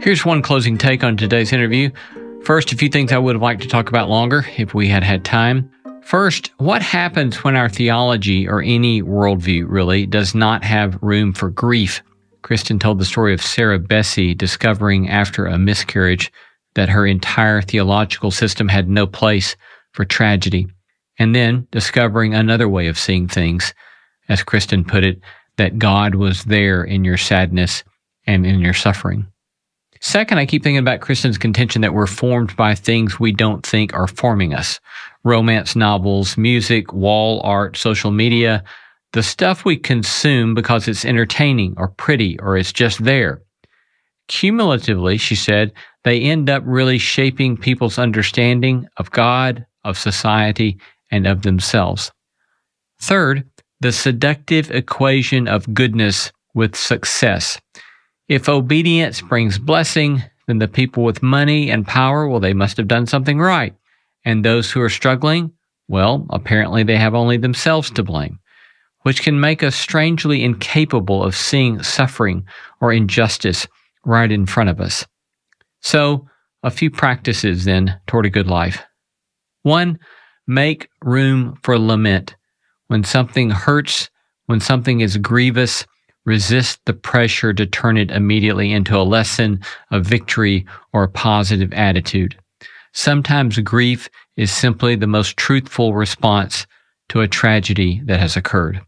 Here's one closing take on today's interview. First, a few things I would have liked to talk about longer if we had had time. First, what happens when our theology, or any worldview really, does not have room for grief? Kristen told the story of Sarah Bessey discovering after a miscarriage that her entire theological system had no place for tragedy, and then discovering another way of seeing things, as Kristen put it, that God was there in your sadness and in your suffering. Second, I keep thinking about Kristen's contention that we're formed by things we don't think are forming us. Romance novels, music, wall art, social media, the stuff we consume because it's entertaining or pretty or it's just there. Cumulatively, she said, they end up really shaping people's understanding of God, of society, and of themselves. Third, the seductive equation of goodness with success. If obedience brings blessing, then the people with money and power, well, they must have done something right. And those who are struggling, well, apparently they have only themselves to blame, which can make us strangely incapable of seeing suffering or injustice right in front of us. So, a few practices then toward a good life. 1, make room for lament. When something hurts, when something is grievous, resist the pressure to turn it immediately into a lesson, a victory, or a positive attitude. Sometimes grief is simply the most truthful response to a tragedy that has occurred.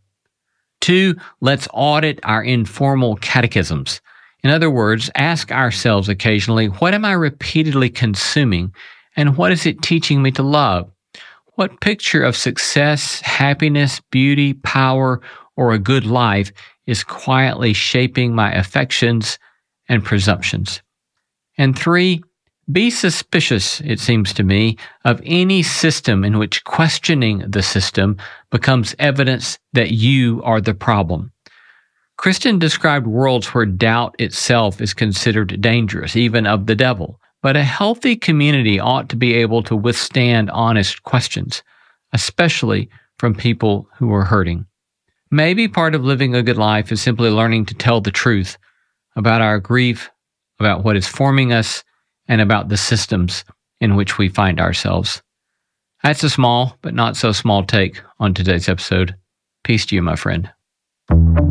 2, let's audit our informal catechisms. In other words, ask ourselves occasionally, what am I repeatedly consuming, and what is it teaching me to love? What picture of success, happiness, beauty, power, or a good life is quietly shaping my affections and presumptions? And 3, be suspicious, it seems to me, of any system in which questioning the system becomes evidence that you are the problem. Kristen described worlds where doubt itself is considered dangerous, even of the devil. But a healthy community ought to be able to withstand honest questions, especially from people who are hurting. Maybe part of living a good life is simply learning to tell the truth about our grief, about what is forming us, and about the systems in which we find ourselves. That's a small, but not so small take on today's episode. Peace to you, my friend.